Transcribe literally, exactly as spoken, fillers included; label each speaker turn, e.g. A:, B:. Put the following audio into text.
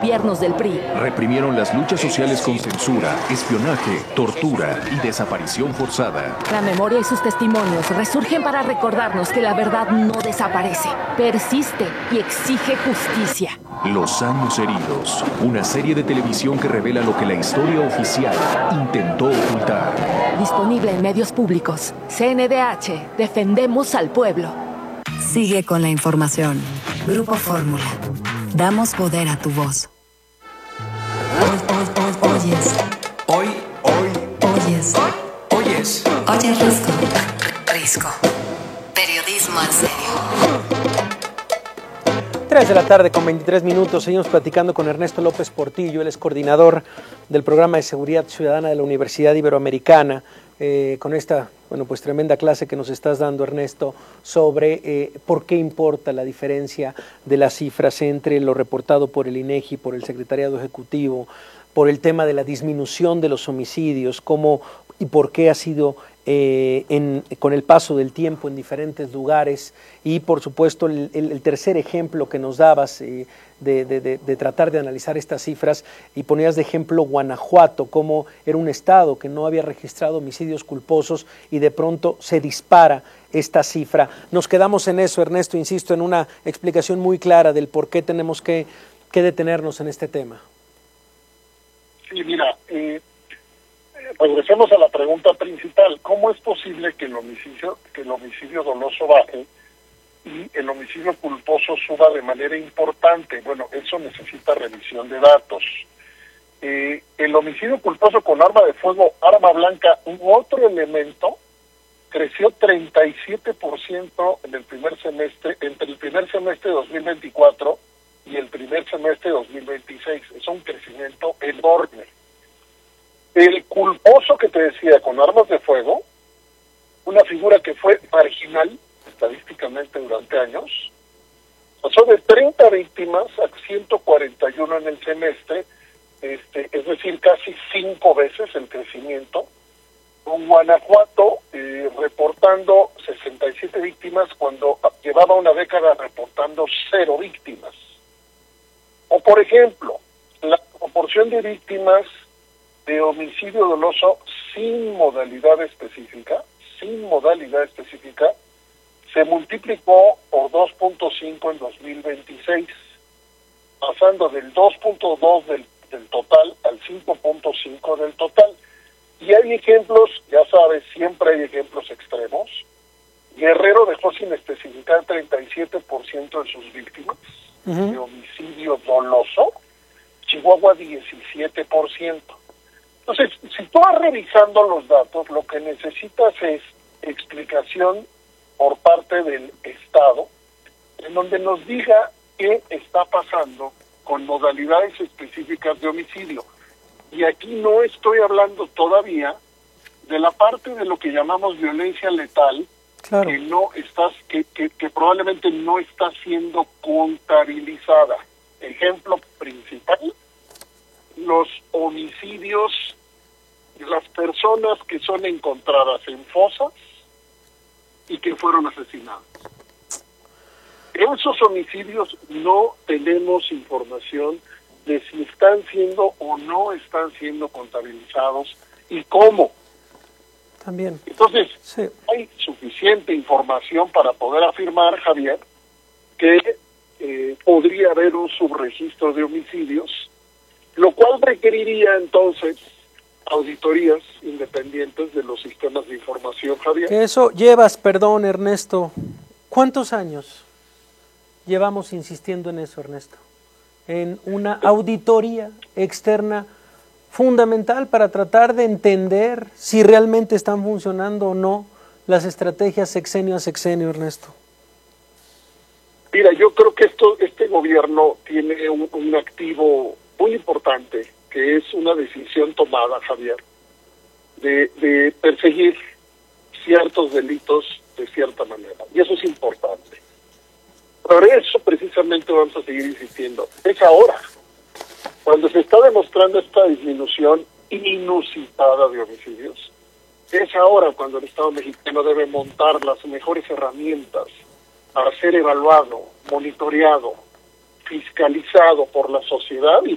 A: gobiernos del P R I.
B: Reprimieron las luchas sociales con censura, espionaje, tortura y desaparición forzada.
A: La memoria y sus testimonios resurgen para recordarnos que la verdad no desaparece, persiste y exige justicia.
B: Los años heridos, una serie de televisión que revela lo que la historia oficial intentó ocultar.
A: Disponible en medios públicos. C N D H, defendemos al pueblo.
C: Sigue con la información. Grupo Fórmula. Damos poder a tu voz. Hoy, hoy, hoy, oyes.
D: Hoy, hoy.
C: Oyes.
D: Oyes.
C: Oyes Risco. Risco. Periodismo en serio.
E: tres de la tarde con veintitrés minutos. Seguimos platicando con Ernesto López Portillo. Él es coordinador del Programa de Seguridad Ciudadana de la Universidad Iberoamericana. Eh, con esta, bueno, pues tremenda clase que nos estás dando, Ernesto, sobre eh, por qué importa la diferencia de las cifras entre lo reportado por el INEGI, por el Secretariado Ejecutivo, por el tema de la disminución de los homicidios, cómo y por qué ha sido eh, en, con el paso del tiempo en diferentes lugares, y por supuesto el, el, el tercer ejemplo que nos dabas eh, de, de, de, de tratar de analizar estas cifras, y ponías de ejemplo Guanajuato, cómo era un estado que no había registrado homicidios culposos y de pronto se dispara esta cifra. Nos quedamos en eso, Ernesto, insisto, en una explicación muy clara del por qué tenemos que, que detenernos en este tema.
F: Sí, mira, eh, regresemos a la pregunta principal. ¿Cómo es posible que el homicidio, que el homicidio doloso baje y el homicidio culposo suba de manera importante? Bueno, eso necesita revisión de datos. Eh, el homicidio culposo con arma de fuego, arma blanca u otro elemento creció treinta y siete por ciento en el primer semestre, entre el primer semestre de dos mil veinticuatro y el primer semestre de dos mil veintiséis. Es un crecimiento enorme. El culposo que te decía con armas de fuego, una figura que fue marginal estadísticamente durante años, pasó de treinta víctimas a ciento cuarenta y uno en el semestre, este, es decir, casi cinco veces el crecimiento. Con Guanajuato eh, reportando sesenta y siete víctimas cuando llevaba una década reportando cero víctimas. O por ejemplo, la proporción de víctimas de homicidio doloso sin modalidad específica, sin modalidad específica, se multiplicó por dos punto cinco en dos mil veintiséis, pasando del dos punto dos del, del total al cinco punto cinco del total. Y hay ejemplos, ya sabes, siempre hay ejemplos extremos. Guerrero dejó sin especificar treinta y siete por ciento de sus víctimas uh-huh. de homicidio doloso, Chihuahua diecisiete por ciento. Entonces, si tú vas revisando los datos, lo que necesitas es explicación por parte del Estado, en donde nos diga qué está pasando con modalidades específicas de homicidio. Y aquí no estoy hablando todavía de la parte de lo que llamamos violencia letal, claro. que no estás, que, que, que probablemente no está siendo contabilizada. Ejemplo principal, los homicidios de las personas que son encontradas en fosas y que fueron asesinadas. Esos homicidios no tenemos información de si están siendo o no están siendo contabilizados y cómo.
E: También.
F: Entonces,
E: sí.
F: hay suficiente información para poder afirmar, Javier, que eh, podría haber un subregistro de homicidios, lo cual requeriría entonces auditorías independientes de los sistemas de información, Javier.
E: Eso llevas, perdón, Ernesto, ¿cuántos años llevamos insistiendo en eso, Ernesto? En una auditoría externa fundamental para tratar de entender si realmente están funcionando o no las estrategias sexenio a sexenio, Ernesto.
F: Mira, yo creo que esto, este gobierno tiene un, un activo muy importante, que es una decisión tomada, Javier, de, de perseguir ciertos delitos de cierta manera. Y eso es importante. Por eso precisamente vamos a seguir insistiendo. Es ahora, cuando se está demostrando esta disminución inusitada de homicidios, es ahora cuando el Estado mexicano debe montar las mejores herramientas para ser evaluado, monitoreado, fiscalizado por la sociedad y